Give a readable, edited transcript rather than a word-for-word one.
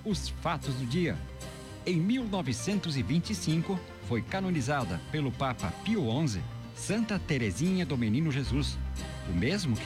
os fatos do dia. Em 1925, foi canonizada pelo Papa Pio XI Santa Teresinha do Menino Jesus, o mesmo que